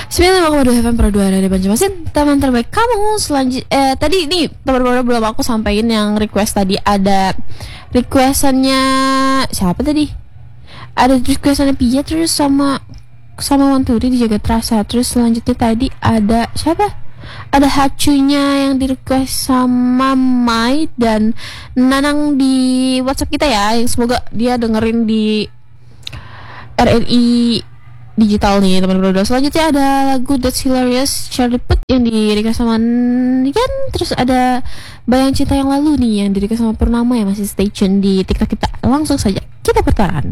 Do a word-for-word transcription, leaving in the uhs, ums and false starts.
sembilan puluh lima koma dua F M Pro dua dari Banjarmasin, teman terbaik kamu. Selanjut eh tadi nih teman-teman belum aku sampaikan yang request tadi. Ada requestannya siapa tadi? Ada requestannya Pia, terus sama sama Wanturi di Jagat Rasa. Terus selanjutnya tadi ada siapa? Ada Hacunya yang di request sama Mai dan Nanang di WhatsApp kita ya. Yang semoga dia dengerin di R R I digital nih teman-teman. Selanjutnya ada lagu That's Hilarious Charlie Puth yang di request sama Nian. Terus ada Bayang Cinta Yang Lalu nih yang di request sama Purnama, ya masih stay tune di TikTok kita. Langsung saja kita pertaran.